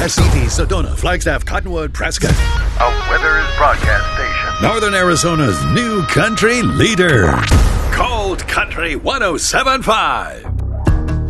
Casitas, Sedona, Flagstaff, Cottonwood, Prescott. A Withers broadcast station. Northern Arizona's new country leader. Cold Country 107.5.